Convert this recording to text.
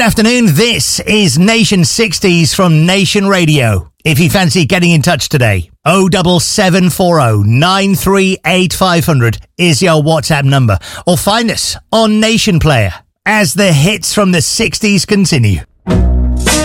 afternoon. This is Nation 60s from Nation Radio. If you fancy getting in touch today, 07740 938 500 is your WhatsApp number. Or find us on Nation Player as the hits from the 60s continue.